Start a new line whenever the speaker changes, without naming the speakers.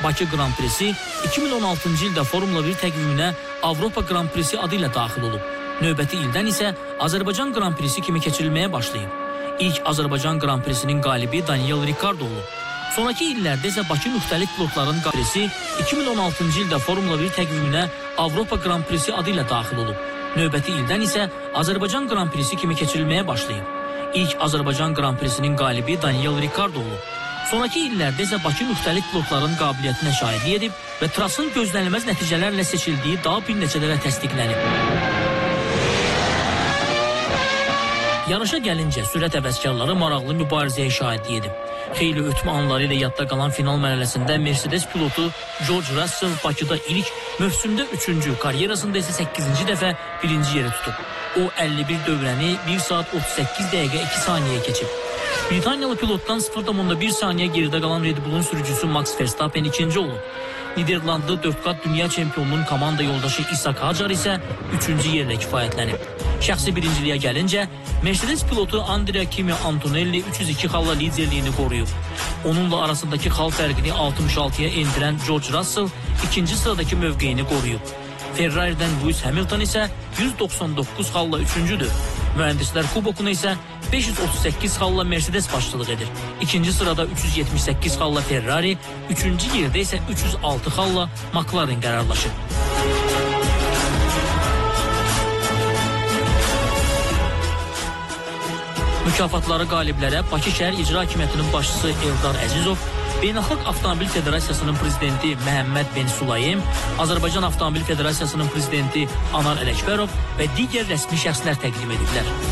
Bakı Grand Prix'si 2016-cı ildə Formula 1 təqviminə Avropa Grand Prix'si adı ilə daxil olub. Növbəti ildən isə Azərbaycan Grand Prix'si kimi keçirilməyə başlayıb. İlk Azərbaycan Grand Prix'sinin qalibi Daniel Ricciardo olub. Sonraki illərdə isə Bakı müxtəlif pilotların Grand Prix'si 2016-cı ildə Formula 1 təqviminə Avropa Grand Prix'si adı ilə daxil olub. Növbəti ildən isə Azərbaycan Grand Prix'si kimi keçirilməyə başlayıb. İlk Azərbaycan Grand Prix'sinin qalibi Daniel Ricciardo olub. Sonraki illərdə isə Bakı müxtəlif pilotların qabiliyyətinə şahidlik edib və trasın gözlənilməz nəticələrlə seçildiyi daha bir neçə dəfə təsdiqlənib. Yarışa gəlincə, sürət həvəskarları maraqlı mübarizəyə şahidlik edib. Xeyli ötmə anları ilə yadda qalan final mərhələsində Mercedes pilotu George Russell Bakıda ilk, mövsümdə 3-cü, karyerasında isə 8-ci dəfə 1-ci yeri tutub. O 51 dövrəni 1 saat 38 dəqiqə 2 saniyəyə keçib. Britaniyalı pilotdan 0,1 saniyə geridə qalan Red Bull'un sürücüsü Max Verstappen ikinci olub. Niderlandlı 4-qat dünya çempionunun komanda yoldaşı İshak Hadjar isə 3-cü yerlə kifayətlənib. Şəxsi birinciliyə gəlincə, Mercedes pilotu Andrea Kimi Antonelli 302 xalla liderliyini qoruyub. Onunla arasındakı xal fərqini 66-ya endirən George Russell ikinci sıradakı mövqeyini qoruyub. Ferrari'dən Lewis Hamilton isə 199 xalla üçüncüdür. Mühəndislər kubokuna isə 538 xalla Mercedes başçılıq edir. İkinci sırada 378 xalla Ferrari, üçüncü yerdə isə 306 xalla McLaren qərarlaşır. Mükafatları qaliblərə Bakı şəhər icra hakimiyyətinin başçısı Eldar Əzizov, Beynəlxalq Avtomobil Federasiyasının prezidenti Məhəmməd Ben Sulayem, Azərbaycan Avtomobil Federasiyasının prezidenti Anar Ələkbərov və digər rəsmi şəxslər təqdim ediblər.